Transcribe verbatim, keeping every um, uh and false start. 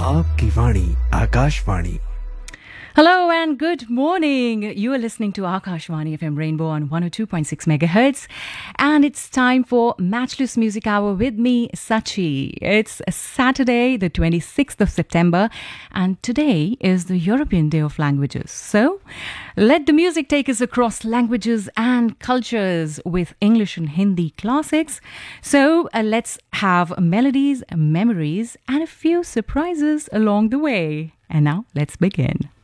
आपकी वाणी Akashvani. Hello and good morning. You are listening to Akashvani F M Rainbow on one oh two point six megahertz. And it's time for Matchless Music Hour with me, Sachi. It's Saturday, the twenty-sixth of September, and today is the European Day of Languages. So let the music take us across languages and cultures with English and Hindi classics. So uh, let's have melodies, memories, and a few surprises along the way. And now let's begin.